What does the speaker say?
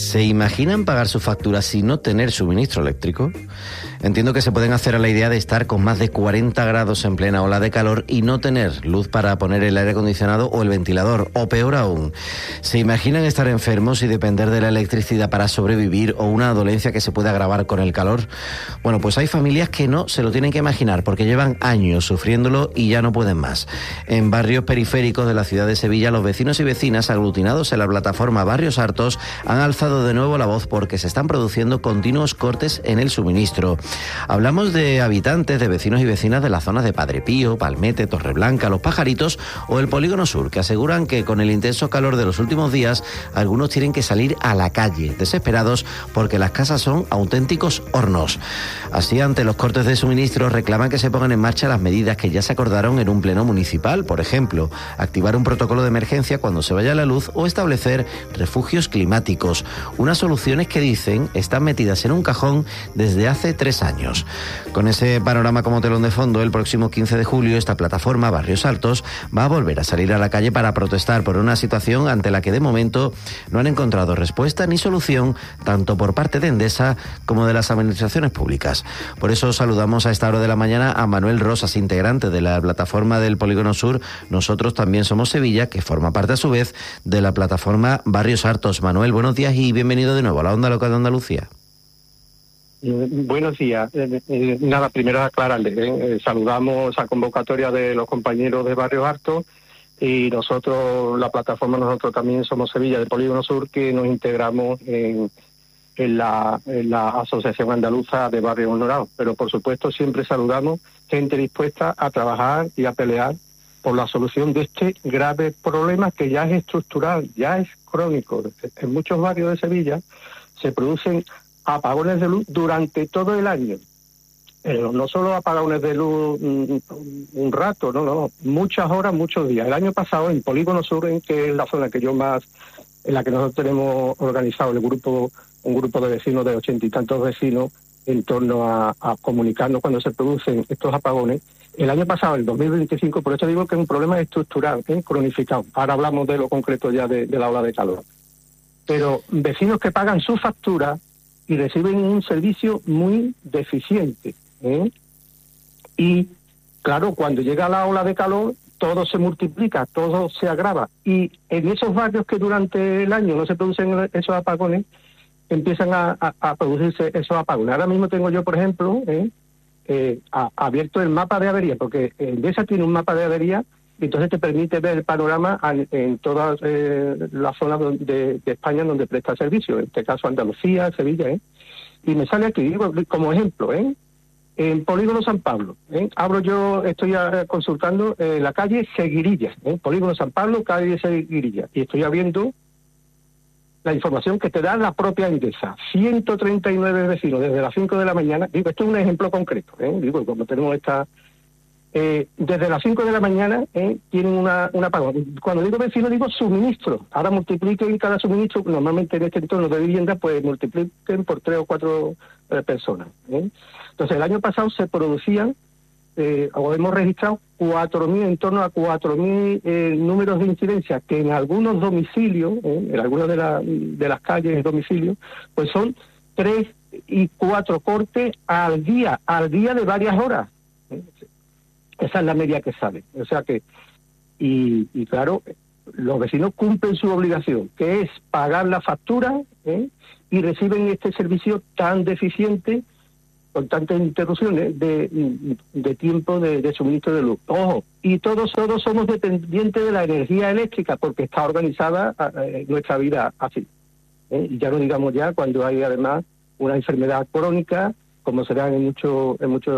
¿Se imaginan pagar su factura sin no tener suministro eléctrico? Entiendo que se pueden hacer a la idea de estar con más de 40 grados en plena ola de calor y no tener luz para poner el aire acondicionado o el ventilador, o peor aún, ¿se imaginan estar enfermos y depender de la electricidad para sobrevivir o una dolencia que se puede agravar con el calor? Bueno, pues hay familias que no se lo tienen que imaginar porque llevan años sufriéndolo y ya no pueden más. En barrios periféricos de la ciudad de Sevilla, los vecinos y vecinas aglutinados en la plataforma Barrios Hartos han alzado de nuevo la voz porque se están produciendo continuos cortes en el suministro. Hablamos de habitantes, de vecinos y vecinas de las zonas de Padre Pío, Palmete, Torreblanca, Los Pajaritos o el Polígono Sur, que aseguran que con el intenso calor de los últimos días, algunos tienen que salir a la calle, desesperados porque las casas son auténticos hornos. Así, ante los cortes de suministro, reclaman que se pongan en marcha las medidas que ya se acordaron en un pleno municipal, por ejemplo, activar un protocolo de emergencia cuando se vaya la luz o establecer refugios climáticos, unas soluciones que dicen están metidas en un cajón desde hace 3 años. Con ese panorama como telón de fondo, el próximo 15 de julio esta plataforma Barrios Hartos va a volver a salir a la calle para protestar por una situación ante la que de momento no han encontrado respuesta ni solución tanto por parte de Endesa como de las administraciones públicas. Por eso saludamos a esta hora de la mañana a Manuel Rosas, integrante de la plataforma del Polígono Sur. Nosotros también somos Sevilla, que forma parte a su vez de la plataforma Barrios Hartos. Manuel, buenos días y bienvenido de nuevo a la Onda Local de Andalucía. Buenos días. Nada, primero aclararle, saludamos a convocatoria de los compañeros de Barrios Hartos y nosotros, la plataforma, nosotros también somos Sevilla, del Polígono Sur, que nos integramos en la Asociación Andaluza de Barrios Honorados. Pero por supuesto siempre saludamos gente dispuesta a trabajar y a pelear por la solución de este grave problema que ya es estructural, ya es crónico. En muchos barrios de Sevilla se producen apagones de luz durante todo el año. No solo apagones de luz un rato, no, muchas horas, muchos días. El año pasado en Polígono Sur, que es la zona que en la que nosotros tenemos organizado un grupo de vecinos, de 80 y tantos vecinos, en torno a comunicarnos cuando se producen estos apagones. El año pasado, el 2025, por eso digo que es un problema estructural, cronificado. Ahora hablamos de lo concreto ya de la ola de calor. Pero vecinos que pagan su factura y reciben un servicio muy deficiente. Y, claro, cuando llega la ola de calor, todo se multiplica, todo se agrava. Y en esos barrios que durante el año no se producen esos apagones, empiezan a producirse esos apagones. Ahora mismo tengo yo, por ejemplo, abierto el mapa de avería, porque Endesa tiene un mapa de avería y entonces te permite ver el panorama en todas las zonas de España donde presta servicio, en este caso Andalucía, Sevilla, y me sale aquí, digo, como ejemplo, en Polígono San Pablo, estoy consultando la calle Seguirilla, Polígono San Pablo, calle Seguirilla, y estoy viendo la información que te da la propia Endesa. 139 vecinos desde las 5 de la mañana, digo, esto es un ejemplo concreto, digo, como tenemos desde las 5 de la mañana tienen una apagón. Cuando digo vecino, digo suministro. Ahora multipliquen cada suministro, normalmente en este entorno de vivienda, pues multipliquen por 3 o 4 personas. Entonces, el año pasado se producían, o hemos registrado 4.000, en torno a 4.000 números de incidencia, que en algunos domicilios, en algunas de las calles de domicilios, pues son 3 y 4 cortes al día de varias horas. Esa es la media que sale. O sea que, y claro, los vecinos cumplen su obligación, que es pagar la factura, y reciben este servicio tan deficiente, con tantas interrupciones de tiempo de suministro de luz. Ojo, y todos somos dependientes de la energía eléctrica, porque está organizada nuestra vida así. Y ya no digamos ya cuando hay además una enfermedad crónica, como será en muchos